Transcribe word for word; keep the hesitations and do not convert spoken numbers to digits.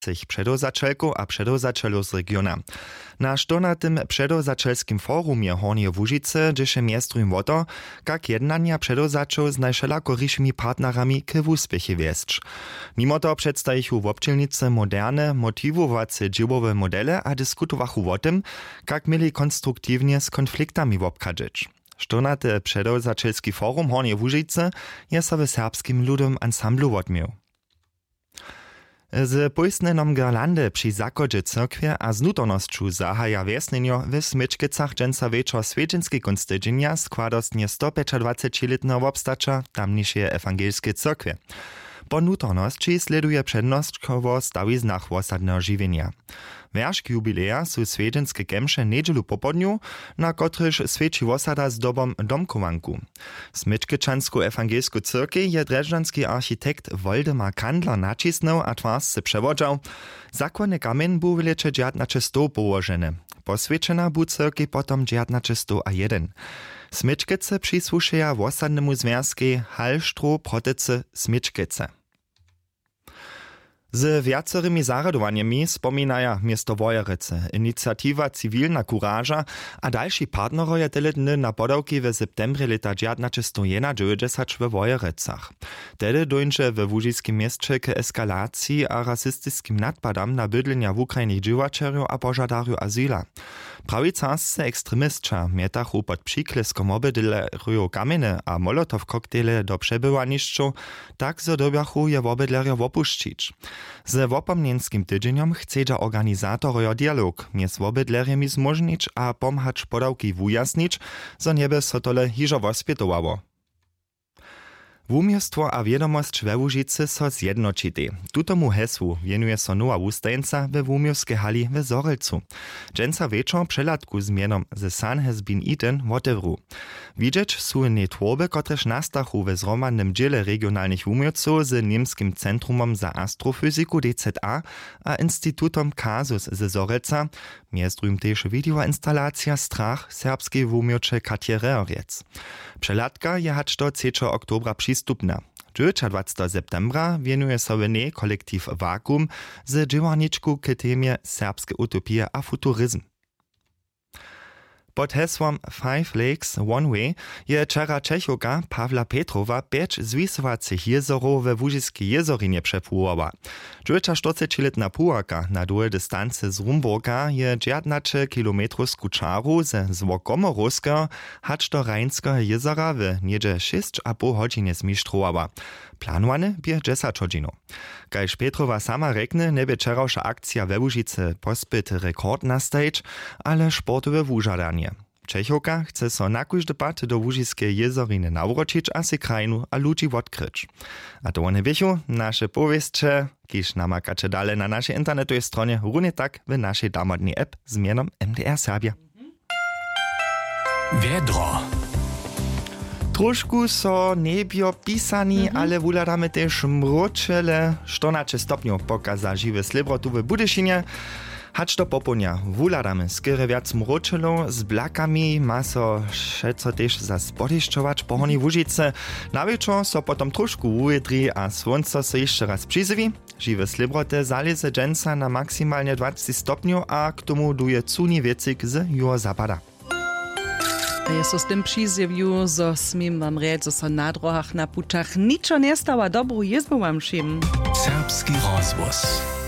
tych przedozačelków a przedozačelów z regiona. Na sztonatym przedozačelskim forumie Hornie Łužice dziesze miestrujem o to, jak jednania przedozačel z najszelakoryšimi partnerami k wuspěchie wiesć. Mimo to przedstawichu w občelnice moderne, motiwowace dziełowe modele a dyskutowachu o tym, jak mieli konstruktywnie z konfliktami obkadżyć. Sztonate przedozačelski forum Hornie Łužice je so w serbskim ludowym ansamblu odmiał. Z pojstnenom girlandy przy zakodzie cyrkwie a z nutornosću zahaja wiesnenio w Smyczkicach dżęca wieczor swiedźenskie konstydzenia składostnie sto dwadzieścia-letnego obstacza tamniejsze ewangelskie cyrkwie. Po nutornosći sleduje przednostkowo stawiznach wosadnego żywienia. Wierszk jubileja su swiedźenskie kemsze niedzielu popodniu, na kotryż swiedči wosada z dobom domkowanku. Smyczkičansku ewangelsku cyrkwi je drežďanski architekt Woldemar Kandler nacisnął a twarsce przewodzał. Zakonny kamen był w lecze dziewiętnaście sto położeny. Poswiečena bu cyrkwi potom dziewiętnaście sto jeden. Smyczkice przysłuszeja wosadnemu związki Hallstro Protyce Smyczkice. Z wiacerymi zaradowaniami spominaja miasto Wojeryce, inicjatywa Cywilna Kuraża a dalsi partneroje tyle dny na podałki w septembrze lata dziewiętnaście sto dziewięćdziesiąt w Wojerycach. Tedy dojdzie w łužiskim mieście k eskalacji a rasistycznym nadpadam na bydlenia w Ukrainie dziwaczeriów a pożadariów azyla. Prawicarscy ekstremistcza mietachu pod przykleskom obydlerują kamienie a molotow koktele do przebywaniszczu, tak zodobiachu je obydlerjo opuścić. Z wopomnienskim tydzieniem chce organizator dialog między obydlerjemi zmożnić a pomhać podałki wujasnić, zo niebe so tole hižo wospětowało. Wumiestwo a wiedomosć we Łužicy so zjednočitej. Tutomu hesłu wienuje so nowa wustajenca we wumiowskiej hali w Zorelcu. Dżęca wieczor przelatku z mienom The Sun Has Been Eaten wotewru. Widzieć su nie tłoby, kotreż nastachu we zromadnym dziele regionalnych wumiowców z niemskim Centrumom za Astrofyziku D Z A a Instytutom Kazus ze Zorelca, miestrujem też widiła instalacja Strach serbskiej wumiowcze Katje Reoriec. Przelatka je hacz do trzeciego oktobra przystupna. dwudziestego septembra wienuje sobie nie kolektyw Vakuum z dziewarniczku k temie serbskie utopie a futuryzm. Pod hesłom Five Lakes One Way je wczera Čechovka Pawla Petrowa pięć zwisowacych jezorów we Łužiskiej jezorinie przepływała. dwudziestoczteroletna pułaka na długie dystanse z Rumburga je dziewiętnaście kilometrów z Kuczaru ze Złokomorowskiego hacz do Rajnskiego jezora w niedzie sześć a pół godziny zmistrowała. Planowane bie dziesięć godzinów. Kajż Petrowa sama rekne, nie by wczorajsza akcja we Łužice pospyt rekord nastajić, ale sportowe wużadanie. Čechovka chce so na kóždy pat do Łužiskiej jezoriny nawrócić a se krajinu a ludzi odkryć. A to one wiechu, nasze powieście, kiż namakacie dalej na naszej internetowej stronie, równie tak w naszej damodnej app z mianem M D R Serbia. Wiedro. Trošku so nebio pisani, mm-hmm. ale wuladamy też mročele, čtrnaście stopniów pokaza žiwe slibro tu w Budyšinie. Hacz do popołudnia wuladamy skiery wiac mročelov z blakami, ma so šeco też zaspodeščować po Hornej Łužice. Na wieczór so potom trošku ujedri a słońce so jeszcze raz przyzywi. Žiwe slibro te zaleze dżęca na maksymalnie dwadzieścia stopniów, a k tomu duje cuni wiecik z juho-zapada. Je so s tym přizjewiu, zo smim wam reč, zo so na drohach, na pučach ničo nie stała, dobru jezbu wam všim. Serbski rozvoz.